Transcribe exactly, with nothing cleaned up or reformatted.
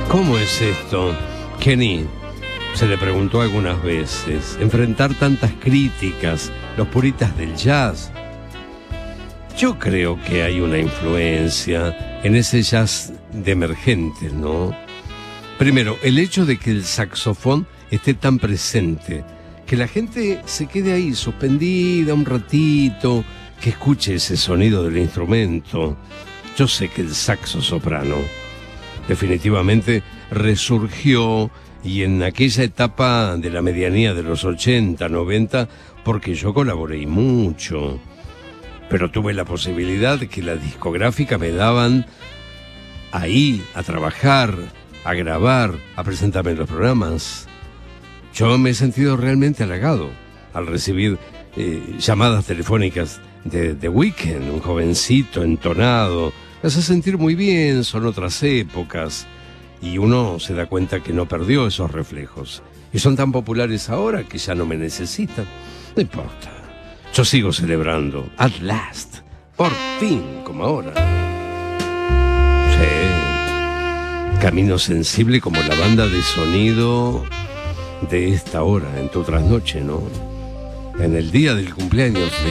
¿Cómo es esto, Kenny? Se le preguntó algunas veces. Enfrentar tantas críticas, los puritas del jazz. Yo creo que hay una influencia en ese jazz de emergentes, ¿no? Primero, el hecho de que el saxofón esté tan presente, que la gente se quede ahí suspendida un ratito, que escuche ese sonido del instrumento. Yo sé que el saxo soprano definitivamente resurgió, y en aquella etapa de la medianía de los ochenta, noventa, porque yo colaboré mucho, pero tuve la posibilidad que la discográfica me daban ahí a trabajar, a grabar, a presentarme en los programas. Yo me he sentido realmente halagado al recibir eh, llamadas telefónicas de The Weeknd, un jovencito entonado. Me hace sentir muy bien, son otras épocas, y uno se da cuenta que no perdió esos reflejos. Y son tan populares ahora que ya no me necesitan. No importa. Yo sigo celebrando. At last. Por fin, como ahora. Sí. Camino sensible como la banda de sonido de esta hora, en tu trasnoche, ¿no? En el día del cumpleaños de